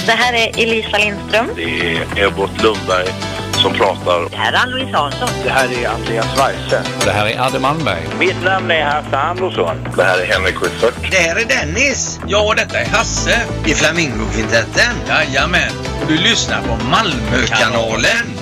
Det här är Elisa Lindström. Det är Ebbot Lundberg som pratar. Det här är Ann-Louise Hansson. Det här är Andreas Weise. Det här är Adde Malmberg. Mitt namn är Hasse Andersson. Det här är Henrik Schyffert. Det här är Dennis. Ja, detta är Hasse. I Flamingo-kvintetten. Jajamän. Och du lyssnar på Malmökanalen.